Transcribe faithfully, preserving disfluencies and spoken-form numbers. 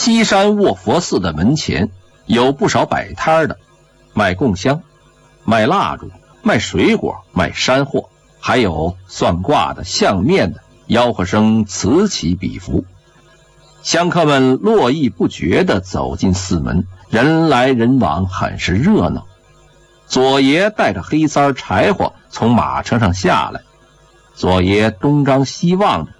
西山卧佛寺的门前有不少摆摊的，卖供香、卖蜡烛、卖水果、卖山货，还有算卦的、相面的，吆喝声此起彼伏。香客们络绎不绝地走进寺门，人来人往，很是热闹。左爷带着黑三柴火从马车上下来，左爷东张西望着，